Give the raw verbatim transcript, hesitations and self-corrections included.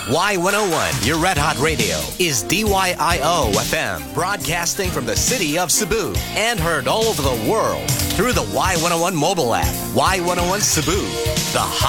Y one oh one, your red hot radio, is D Y I O F M, broadcasting from the city of Cebu and heard all over the world through the Y one oh one mobile app. Y one oh one Cebu, the